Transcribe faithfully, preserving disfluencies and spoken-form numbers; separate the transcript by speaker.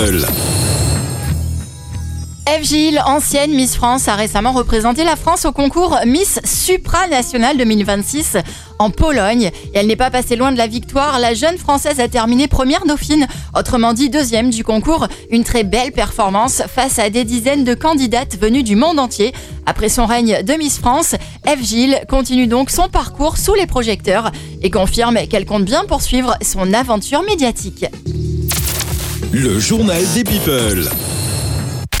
Speaker 1: Ève Gilles, ancienne Miss France, a récemment représenté la France au concours Miss Supranational deux mille vingt-six en Pologne. Et elle n'est pas passée loin de la victoire. La jeune Française a terminé première dauphine, autrement dit deuxième du concours. Une très belle performance face à des dizaines de candidates venues du monde entier. Après son règne de Miss France, Ève Gilles continue donc son parcours sous les projecteurs et confirme qu'elle compte bien poursuivre son aventure médiatique.
Speaker 2: Le journal des people.